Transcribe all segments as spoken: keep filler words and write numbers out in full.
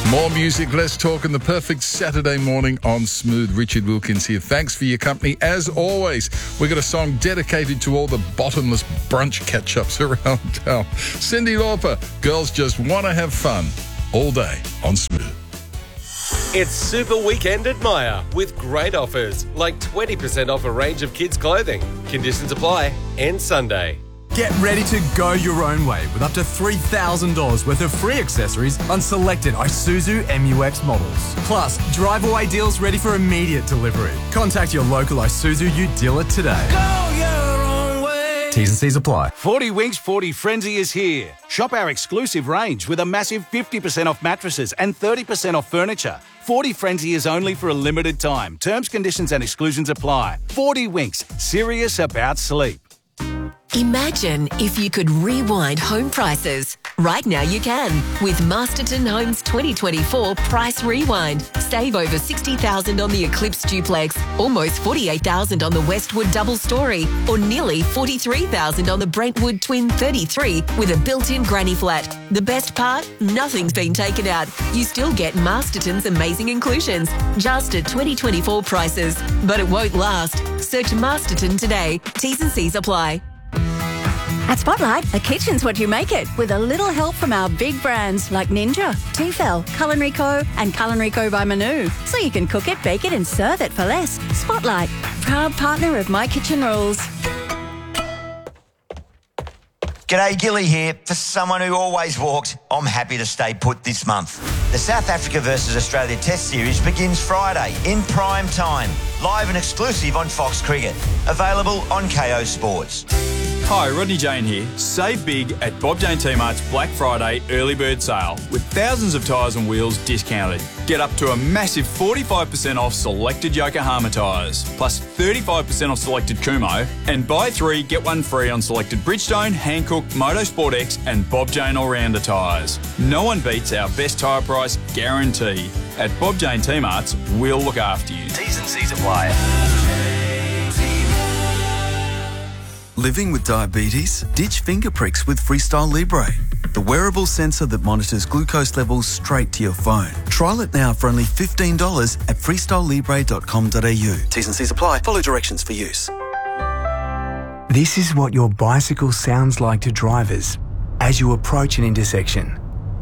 More music, less talk, and the perfect Saturday morning on Smooth. Richard Wilkins here. Thanks for your company. As always, we've got a song dedicated to all the bottomless brunch catch-ups around town. Cyndi Lauper, Girls Just Want to Have Fun, all day on Smooth. It's Super Weekend at Myer with great offers, like twenty percent off a range of kids' clothing. Conditions apply. End Sunday. Get ready to go your own way with up to three thousand dollars worth of free accessories on selected Isuzu M U X models. Plus, drive-away deals ready for immediate delivery. Contact your local Isuzu U dealer today. Go your own way. T's and C's apply. forty Winks forty Frenzy is here. Shop our exclusive range with a massive fifty percent off mattresses and thirty percent off furniture. forty Frenzy is only for a limited time. Terms, conditions and exclusions apply. forty Winks, serious about sleep. Imagine if you could rewind home prices. Right now you can with Masterton Homes twenty twenty-four Price Rewind. Save over sixty thousand dollars on the Eclipse Duplex, almost forty-eight thousand dollars on the Westwood Double Story, or nearly forty-three thousand dollars on the Brentwood Twin thirty-three with a built-in granny flat. The best part? Nothing's been taken out. You still get Masterton's amazing inclusions, just at twenty twenty-four prices. But it won't last. Search Masterton today. T's and C's apply. At Spotlight, a kitchen's what you make it, with a little help from our big brands like Ninja, Tefal, Culinary Co, and Culinary Co by Manu. So you can cook it, bake it, and serve it for less. Spotlight, proud partner of My Kitchen Rules. G'day, Gilly here. For someone who always walked, I'm happy to stay put this month. The South Africa versus Australia Test Series begins Friday in prime time, live and exclusive on Fox Cricket. Available on K O Sports. Hi, Rodney Jane here. Save big at Bob Jane T-Mart's Black Friday early bird sale with thousands of tyres and wheels discounted. Get up to a massive forty-five percent off selected Yokohama tyres, plus thirty-five percent off selected Kumho, and buy three, get one free on selected Bridgestone, Hankook, Motorsport X and Bob Jane All-Rounder tyres. No one beats our best tyre price guarantee. At Bob Jane T-Mart's, we'll look after you. T's and C's apply. Living with diabetes? Ditch finger pricks with Freestyle Libre, the wearable sensor that monitors glucose levels straight to your phone. Trial it now for only fifteen dollars at freestyle libre dot com dot a u. T's and C's apply. Follow directions for use. This is what your bicycle sounds like to drivers as you approach an intersection.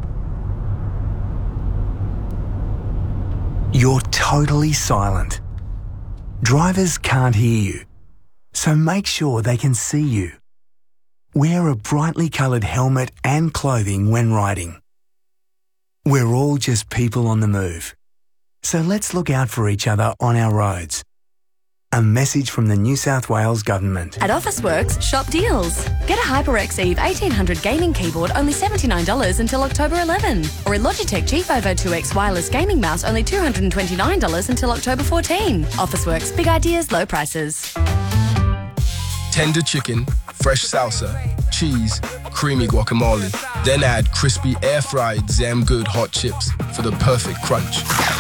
You're totally silent. Drivers can't hear you, so make sure they can see you. Wear a brightly coloured helmet and clothing when riding. We're all just people on the move, so let's look out for each other on our roads. A message from the New South Wales Government. At Officeworks, shop deals. Get a HyperX Eve eighteen hundred gaming keyboard only seventy-nine dollars until October eleventh. Or a Logitech G five oh two X wireless gaming mouse only two hundred twenty-nine dollars until October fourteenth. Officeworks, big ideas, low prices. Tender chicken, fresh salsa, cheese, creamy guacamole. Then add crispy air-fried Zam Good hot chips for the perfect crunch.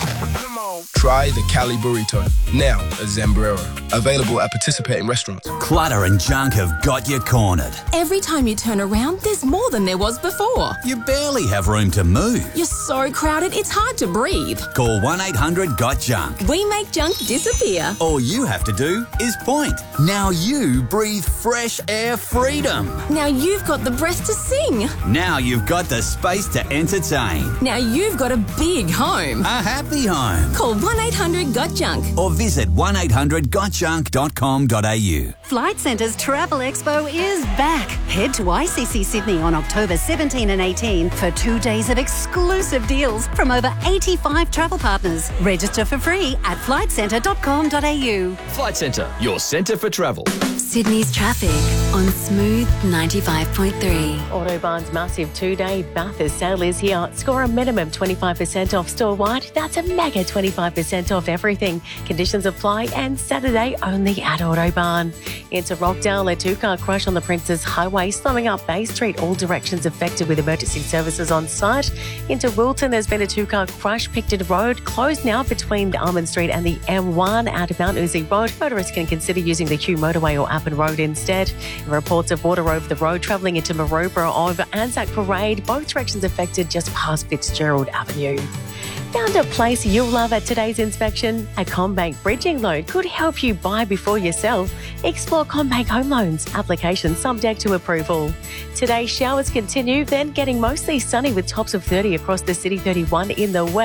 Try the Cali Burrito, now at Zambrero. Available at participating restaurants. Clutter and junk have got you cornered. Every time you turn around, there's more than there was before. You barely have room to move. You're so crowded, it's hard to breathe. Call one eight hundred got junk. We make junk disappear. All you have to do is point. Now you breathe fresh air freedom. Now you've got the breath to sing. Now you've got the space to entertain. Now you've got a big home. A happy home. Call one eight hundred got junk. Or visit one eight hundred got junk dot com dot a u. Flight Centre's Travel Expo is back. Head to I C C Sydney on October seventeenth and eighteenth for two days of exclusive deals from over eighty-five travel partners. Register for free at flight centre dot com dot a u. Flight Centre, your centre for travel. Sydney's traffic on Smooth ninety-five point three. Autobahn's massive two-day Bathurst sale is here. Score a minimum twenty-five percent off store-wide. That's a mega twenty-five percent off everything. Conditions apply, and Saturday only at Autobahn. Into Rockdale, a two-car crash on the Princes Highway, slowing up Bay Street, all directions affected with emergency services on site. Into Wilton, there's been a two-car crash, Picton Road, closed now between Almond Street and the M one out of Mount Uzi Road. Motorists can consider using the Kew Motorway or Appin Road instead. Reports of water over the road travelling into Maroubra over Anzac Parade, both directions affected just past Fitzgerald Avenue. Found a place you'll love at today's inspection? A CommBank bridging loan could help you buy before you sell. Explore CommBank Home Loans. Application subject to approval. Today, showers continue, then getting mostly sunny with tops of thirty across the city, thirty-one in the west.